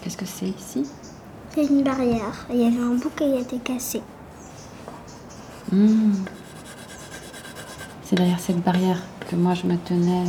Qu'est-ce que c'est ici? C'est une barrière. Il y avait un bout qui a été cassé. C'est derrière cette barrière que moi je me tenais.